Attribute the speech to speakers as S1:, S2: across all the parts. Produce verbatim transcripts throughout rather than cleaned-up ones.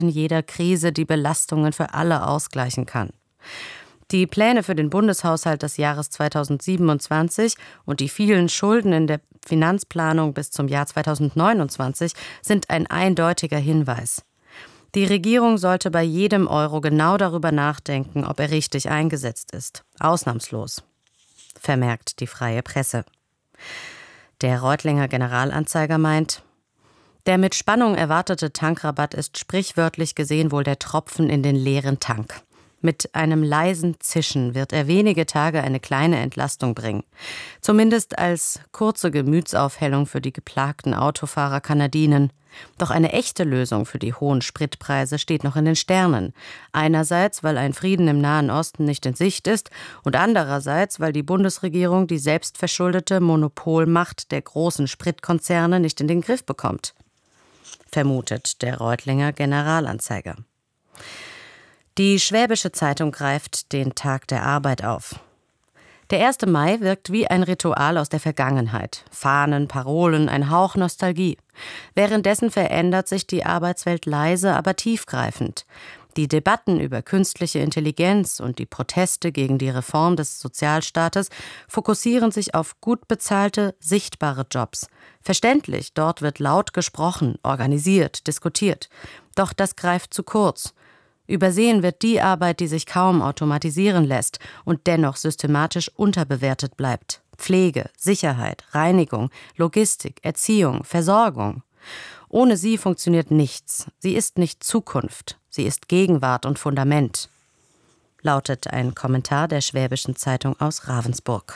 S1: in jeder Krise die Belastungen für alle ausgleichen kann. Die Pläne für den Bundeshaushalt des Jahres zweitausendsiebenundzwanzig und die vielen Schulden in der Finanzplanung bis zum Jahr zweitausendneunundzwanzig sind ein eindeutiger Hinweis. Die Regierung sollte bei jedem Euro genau darüber nachdenken, ob er richtig eingesetzt ist. Ausnahmslos, vermerkt die Freie Presse. Der Reutlinger Generalanzeiger meint, der mit Spannung erwartete Tankrabatt ist sprichwörtlich gesehen wohl der Tropfen in den leeren Tank. Mit einem leisen Zischen wird er wenige Tage eine kleine Entlastung bringen. Zumindest als kurze Gemütsaufhellung für die geplagten Autofahrer kann er dienen. Doch eine echte Lösung für die hohen Spritpreise steht noch in den Sternen. Einerseits, weil ein Frieden im Nahen Osten nicht in Sicht ist und andererseits, weil die Bundesregierung die selbstverschuldete Monopolmacht der großen Spritkonzerne nicht in den Griff bekommt. Vermutet der Reutlinger Generalanzeiger. Die Schwäbische Zeitung greift den Tag der Arbeit auf. Der erste Mai wirkt wie ein Ritual aus der Vergangenheit. Fahnen, Parolen, ein Hauch Nostalgie. Währenddessen verändert sich die Arbeitswelt leise, aber tiefgreifend. Die Debatten über künstliche Intelligenz und die Proteste gegen die Reform des Sozialstaates fokussieren sich auf gut bezahlte, sichtbare Jobs. Verständlich, dort wird laut gesprochen, organisiert, diskutiert. Doch das greift zu kurz. Übersehen wird die Arbeit, die sich kaum automatisieren lässt und dennoch systematisch unterbewertet bleibt. Pflege, Sicherheit, Reinigung, Logistik, Erziehung, Versorgung. Ohne sie funktioniert nichts. Sie ist nicht Zukunft. Sie ist Gegenwart und Fundament, lautet ein Kommentar der Schwäbischen Zeitung aus Ravensburg.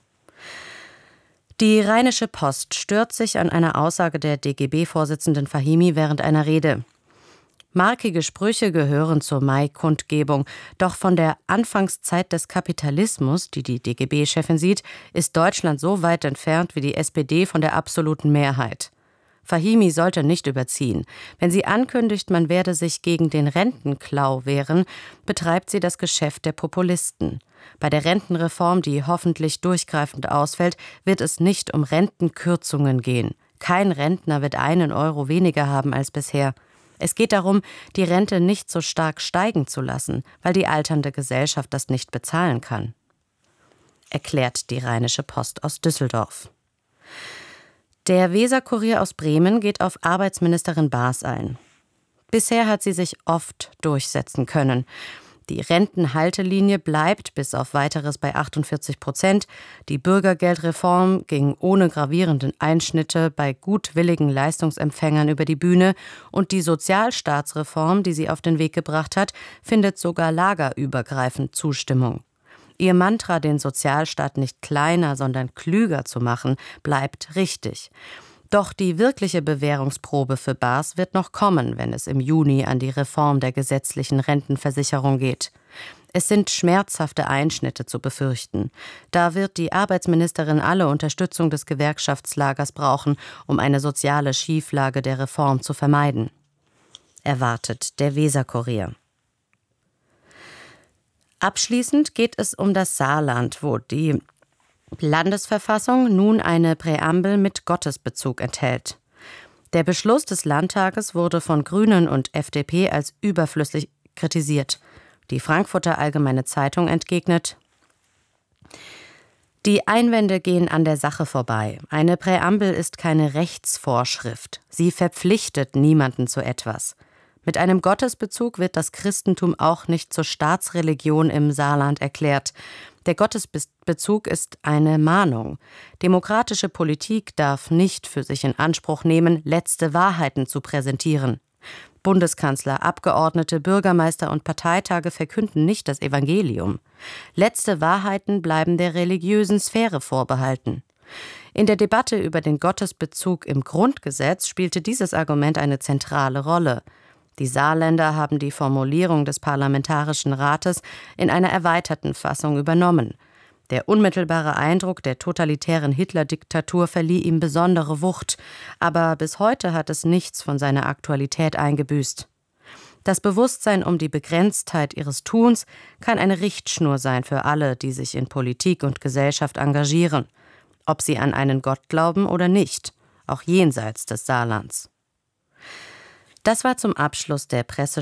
S1: Die Rheinische Post stört sich an einer Aussage der D G B-Vorsitzenden Fahimi während einer Rede. Markige Sprüche gehören zur Mai-Kundgebung, doch von der Anfangszeit des Kapitalismus, die die D G B-Chefin sieht, ist Deutschland so weit entfernt wie die S P D von der absoluten Mehrheit. Fahimi sollte nicht überziehen. Wenn sie ankündigt, man werde sich gegen den Rentenklau wehren, betreibt sie das Geschäft der Populisten. Bei der Rentenreform, die hoffentlich durchgreifend ausfällt, wird es nicht um Rentenkürzungen gehen. Kein Rentner wird einen Euro weniger haben als bisher. Es geht darum, die Rente nicht so stark steigen zu lassen, weil die alternde Gesellschaft das nicht bezahlen kann, erklärt die Rheinische Post aus Düsseldorf. Der Weser-Kurier aus Bremen geht auf Arbeitsministerin Baas ein. Bisher hat sie sich oft durchsetzen können. Die Rentenhaltelinie bleibt bis auf Weiteres bei achtundvierzig Prozent. Die Bürgergeldreform ging ohne gravierenden Einschnitte bei gutwilligen Leistungsempfängern über die Bühne. Und die Sozialstaatsreform, die sie auf den Weg gebracht hat, findet sogar lagerübergreifend Zustimmung. Ihr Mantra, den Sozialstaat nicht kleiner, sondern klüger zu machen, bleibt richtig. Doch die wirkliche Bewährungsprobe für Baas wird noch kommen, wenn es im Juni an die Reform der gesetzlichen Rentenversicherung geht. Es sind schmerzhafte Einschnitte zu befürchten. Da wird die Arbeitsministerin alle Unterstützung des Gewerkschaftslagers brauchen, um eine soziale Schieflage der Reform zu vermeiden, erwartet der Weser-Kurier. Abschließend geht es um das Saarland, wo die Landesverfassung nun eine Präambel mit Gottesbezug enthält. Der Beschluss des Landtages wurde von Grünen und F D P als überflüssig kritisiert. Die Frankfurter Allgemeine Zeitung entgegnet: Die Einwände gehen an der Sache vorbei. Eine Präambel ist keine Rechtsvorschrift. Sie verpflichtet niemanden zu etwas. Mit einem Gottesbezug wird das Christentum auch nicht zur Staatsreligion im Saarland erklärt. Der Gottesbezug ist eine Mahnung. Demokratische Politik darf nicht für sich in Anspruch nehmen, letzte Wahrheiten zu präsentieren. Bundeskanzler, Abgeordnete, Bürgermeister und Parteitage verkünden nicht das Evangelium. Letzte Wahrheiten bleiben der religiösen Sphäre vorbehalten. In der Debatte über den Gottesbezug im Grundgesetz spielte dieses Argument eine zentrale Rolle. Die Saarländer haben die Formulierung des Parlamentarischen Rates in einer erweiterten Fassung übernommen. Der unmittelbare Eindruck der totalitären Hitler-Diktatur verlieh ihm besondere Wucht, aber bis heute hat es nichts von seiner Aktualität eingebüßt. Das Bewusstsein um die Begrenztheit ihres Tuns kann eine Richtschnur sein für alle, die sich in Politik und Gesellschaft engagieren, ob sie an einen Gott glauben oder nicht, auch jenseits des Saarlands. Das war zum Abschluss der Presse